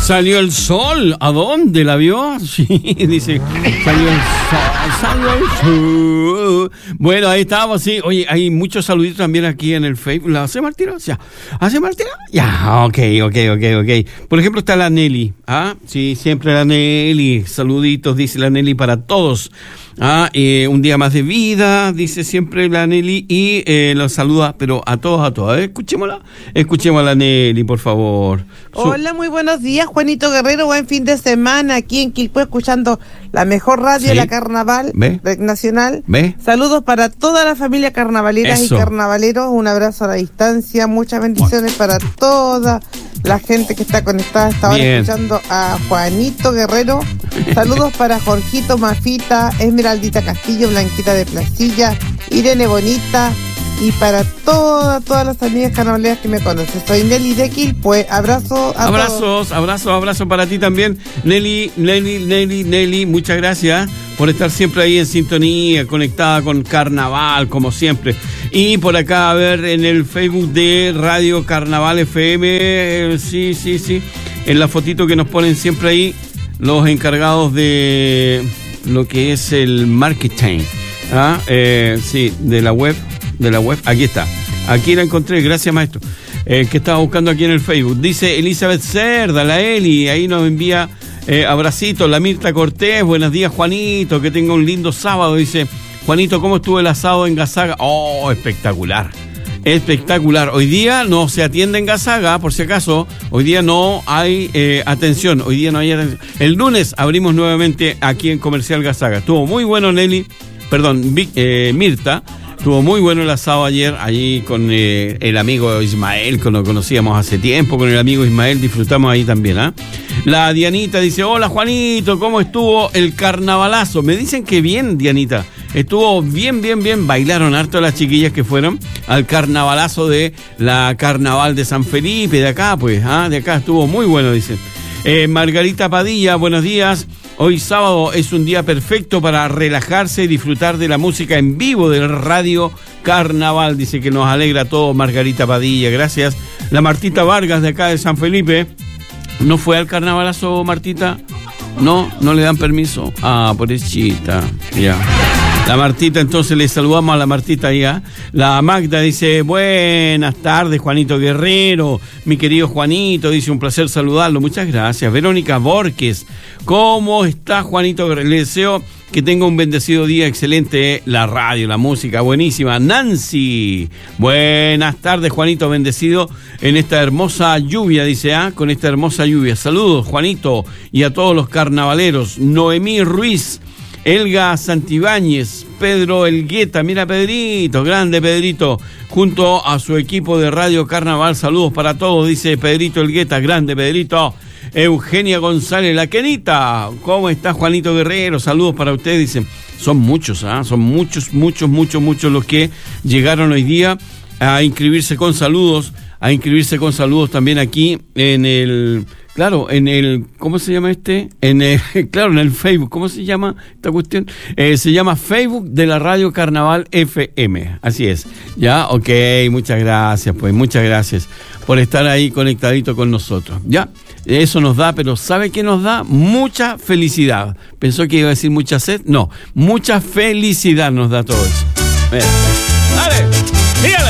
Salió el sol. ¿A dónde la vio? Sí, dice, salió el sol, salió el sol. Bueno, ahí estamos, sí. Oye, hay muchos saluditos también aquí en el Facebook. ¿La hace Martina? Ya. ¿Hace Martina? Ya, ok. Por ejemplo, está la Nelly. Ah, sí, siempre la Nelly. Saluditos, dice la Nelly, para todos. Un día más de vida, dice siempre la Nelly, y los saluda, pero a todos. Escuchémosla a la Nelly, por favor. Hola, muy buenos días, Juanito Guerrero, buen fin de semana aquí en Quilpué, escuchando la mejor radio de la Carnaval Nacional. Saludos para toda la familia carnavaleras y carnavaleros, un abrazo a la distancia, muchas bendiciones para toda la gente que está conectada hasta ahora escuchando a Juanito Guerrero. Saludos para Jorgito Mafita, Esmeraldita Castillo, Blanquita de Placilla, Irene Bonita, y para todas las amigas carnavaleras que me conocen. Soy Nelly de Quilpué. Abrazo a todos. Abrazo para ti también, Nelly, muchas gracias por estar siempre ahí en sintonía, conectada con Carnaval, como siempre. Y por acá, a ver, en el Facebook de Radio Carnaval FM, sí, en la fotito que nos ponen siempre ahí, los encargados de lo que es el marketing, de la web, aquí está, aquí la encontré, gracias maestro, que estaba buscando aquí en el Facebook. Dice Elizabeth Cerda, la Eli, ahí nos envía abracitos. La Mirta Cortés, buenos días Juanito, que tenga un lindo sábado, dice Juanito, ¿cómo estuvo el asado en Gazaga? Oh, espectacular. Hoy día no se atiende en Gazaga, por si acaso. Hoy día no hay atención. El lunes abrimos nuevamente aquí en Comercial Gazaga. Estuvo muy bueno, Mirta. Estuvo muy bueno el asado ayer, allí con el amigo Ismael, que lo conocíamos hace tiempo. Con el amigo Ismael disfrutamos ahí también. La Dianita dice, hola Juanito, ¿cómo estuvo el carnavalazo? Me dicen que bien, Dianita. Estuvo bien. Bailaron harto las chiquillas que fueron al carnavalazo de la Carnaval de San Felipe, de acá, de acá estuvo muy bueno, dicen. Margarita Padilla, buenos días. Hoy sábado es un día perfecto para relajarse y disfrutar de la música en vivo del Radio Carnaval. Dice que nos alegra a todos, Margarita Padilla, gracias. La Martita Vargas de acá de San Felipe. ¿No fue al carnavalazo, Martita? No le dan permiso. Pobrecita, ya. La Martita, entonces le saludamos a la Martita ya. La Magda dice, buenas tardes, Juanito Guerrero. Mi querido Juanito, dice, un placer saludarlo. Muchas gracias. Verónica Borges, ¿cómo está Juanito Guerrero? Le deseo que tenga un bendecido día, excelente la radio, la música, buenísima. Nancy, buenas tardes, Juanito, bendecido en esta hermosa lluvia, dice, con esta hermosa lluvia. Saludos, Juanito, y a todos los carnavaleros. Noemí Ruiz, Elga Santibáñez, Pedro Elgueta, mira Pedrito, grande Pedrito, junto a su equipo de Radio Carnaval, saludos para todos, dice Pedrito Elgueta, grande Pedrito. Eugenia González, la Kenita, ¿cómo está Juanito Guerrero? Saludos para usted, dicen. Son muchos, son muchos los que llegaron hoy día a inscribirse con saludos, también aquí en el... Claro, en el, ¿cómo se llama en el Facebook, ¿cómo se llama esta cuestión? Se llama Facebook de la Radio Carnaval FM, así es. Ya, ok, muchas gracias por estar ahí conectadito con nosotros. Ya, eso nos da, pero ¿sabe qué nos da? Mucha felicidad. ¿Pensó que iba a decir mucha sed? No, mucha felicidad nos da todo eso. Dale, dígale.